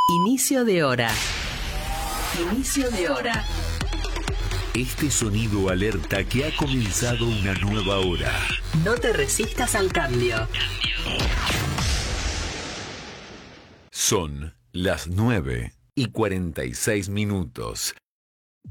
Inicio de hora. Inicio de hora. Este sonido alerta que ha comenzado una nueva hora. No te resistas al cambio. Son las 9:46.